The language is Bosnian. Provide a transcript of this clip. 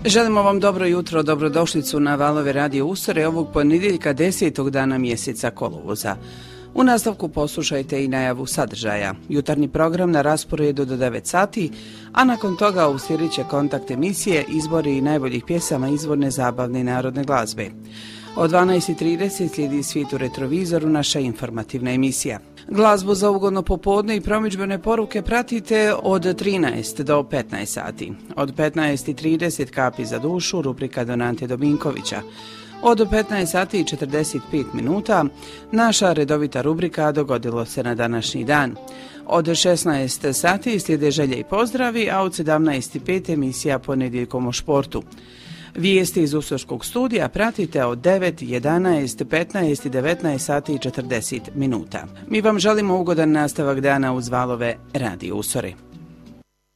Želimo vam dobro jutro, dobrodošlicu na valove Radio Usore ovog ponedjeljka 10. dana mjeseca kolovoza. U nastavku poslušajte i najavu sadržaja. Jutarnji program na rasporedu do 9 sati, a nakon toga uslijedit će kontakt emisije, izbori najboljih pjesama izvorne, zabavne i narodne glazbe. Od 12:30 slijedi Svijet u retrovizoru, naša informativna emisija. Glazbu za ugodno popodne i promidžbene poruke pratite od 13 do 15 sati. Od 15:30 Kapi za dušu, rubrika Donante Dominkovića. Od 15 sati i 45 minuta naša redovita rubrika Dogodilo se na današnji dan. Od 16 sati slijede želje i pozdravi, a od 17:05 emisija Ponedjeljkom o športu. Vijesti iz Usorskog studija pratite od 9, 11, 15 i 19 sati i 40 minuta. Mi vam želimo ugodan nastavak dana uz valove Radio Usore.